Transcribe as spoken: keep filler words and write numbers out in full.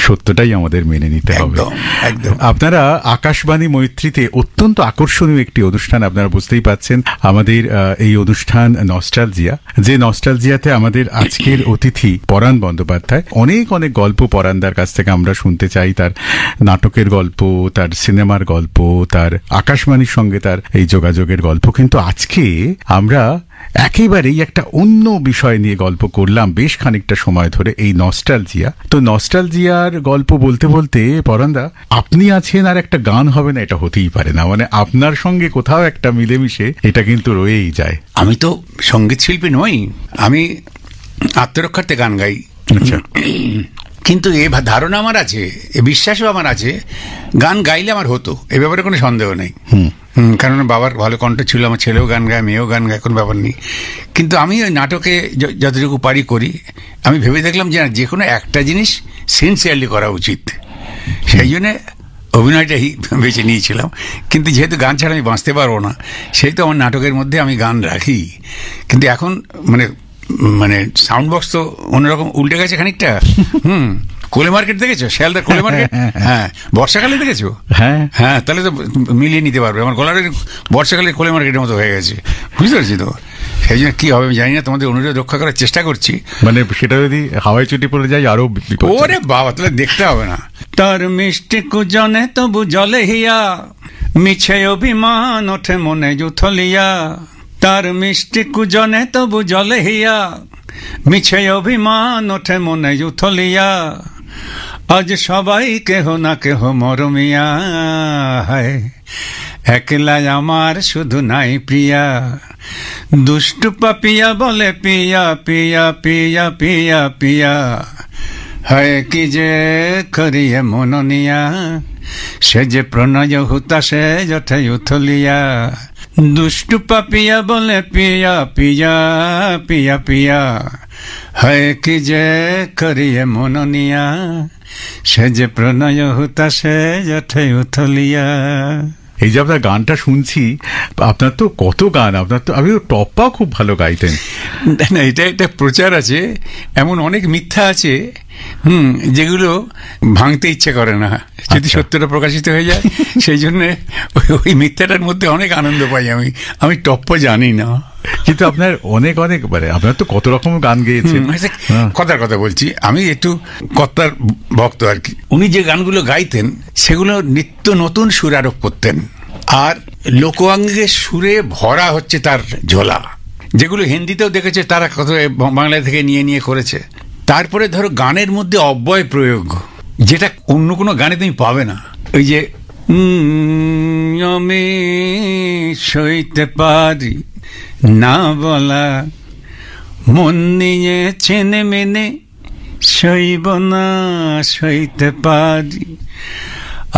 সত্যটাই আমাদের মেনে নিতে হবে। আপনারা আকাশবাণী মৈত্রীতে অত্যন্ত আকর্ষণীয় একটি অনুষ্ঠান, আপনারা বুঝতেই পাচ্ছেন, আমাদের এই অনুষ্ঠান নস্টালজিয়া, যে নস্টালজিয়াতে আমাদের আজকের অতিথি পরাণ বন্দ্যোপাধ্যায়। অনেক অনেক গল্প পরাণদার কাছ থেকে আমরা শুনতে চাই, তার নাটকের গল্প, তার সিনেমার গল্প, তার আকাশবাণীর সঙ্গে তার এই যোগাযোগের গল্প। কিন্তু আজকে আমরা একেবারেই একটা অন্য বিষয় নিয়ে গল্প করলাম বেশ খানিকটা সময় ধরে, এই নস্টালজিয়া। তো নস্টালজিয়ার গল্প বলতে বলতে পরাণদা, আপনি আছেন আর একটা গান হবে না, এটা হতেই পারে না। মানে আপনার সঙ্গে কোথাও একটা মিলেমিশে এটা কিন্তু রয়েই যায়। আমি তো সঙ্গীত শিল্পী নই, আমি আত্মরক্ষার্থে গান গাই। আচ্ছা। কিন্তু এ ধারণা আমার আছে, এ বিশ্বাসও আমার আছে, গান গাইলে আমার হতো, এ ব্যাপারে কোনো সন্দেহ নেই। কারণ বাবার ভালো কণ্ঠ ছিল, আমার ছেলেও গান গায়, মেয়েও গান গায়, কোনো ব্যাপার নেই। কিন্তু আমি ওই নাটকে যতটুকু পারি করি। আমি ভেবে দেখলাম যে যে কোনো একটা জিনিস সিনসিয়ারলি করা উচিত, সেই জন্যে অভিনয়টাই বেছে নিয়েছিলাম। কিন্তু যেহেতু গান ছাড়া আমি বাঁচতে পারবো না, সেই তো আমার নাটকের মধ্যে আমি গান রাখি। কিন্তু এখন মানে মানে সাউন্ড বক্স তো অন্যরকম উল্টে গেছে খানিকটা। হুম কোলে মার্কেট দেখেছো? শিয়ালদার কোলে মার্কেট? হ্যাঁ, বর্ষাকালে দেখেছো? হ্যাঁ হ্যাঁ, তাহলে তো মিলিয়ে নিতে পারবে। আমার গলার বর্ষাকালে কোলে মার্কেটের মতো হয়ে গেছে, বুঝতে পারছি তো। সেই জন্য কি হবে আমি জানি না, তোমাদের অনুরোধ রক্ষা করার চেষ্টা করছি। মানে সেটা যদি হাওয়াই চুটি পড়ে যায় আরো। ওরে বাবা, তাহলে দেখতে হবে না। তার মিষ্টি কুজনে তবু জলে হিয়া, মিছে অভিমান ওঠে মনে জুথলিয়া। তার মিষ্টি কুজনে তবু জলে হিয়া, মিছে অভিমান ওঠে মনে জুথলিয়া। আজ সবাই কেহ না কেহ মরমিয়া, হায় একলা আমার শুধু নাই প্রিয়া। দুষ্টু পাপিয়া বলে পিয়া পিয়া পিয়া পিয়া পিয়া, হায় কি যে করিয়ে মননিয়া। সে যে প্রণয় হুতাশে জঠে উথলিয়া। দুষ্টু পাপিয়া বলে পিয়া পিয়া পিয়া পিয়া, হায় কি যে করিয়ে মননিয়া। সে যে প্রণয় হুতাশে জঠে উথলিয়া। এই যে আপনার গানটা শুনছি, আপনার তো কত গান, আপনার তো, আপনি তো টপ্পা খুব ভালো গাইতেন। না, এটা একটা প্রচার আছে, এমন অনেক মিথ্যা আছে হুম যেগুলো ভাঙতে ইচ্ছে করে না, যদি সত্যটা প্রকাশিত হয়ে যায়। সেই জন্য ওই মিথ্যাটার মধ্যে অনেক আনন্দ পাই আমি। আমি টপ্পা জানি না, কিন্তু আপনার অনেক অনেক মানে আপনার তো কত রকম গান গেয়েছেন। কথার কথা বলছি, আমি একটু কর্তার ভক্ত আর কি। উনি যে গানগুলো গাইতেন সেগুলো নিত্য নতুন সুর আরোপ করতেন, আর লোকাঙ্গের সুরে ভরা হচ্ছে তার ঝোলা। যেগুলো হিন্দিতেও দেখেছে তারা কত বাংলা থেকে নিয়ে নিয়ে করেছে। তারপরে ধরো গানের মধ্যে অব্যয় প্রয়োগ, যেটা অন্য কোনো গানে তুমি পাবে না। ওই যে আমি সইতে পারি না বলা, মন নিয়ে চেনে মেনে সইব না সইতে পারি।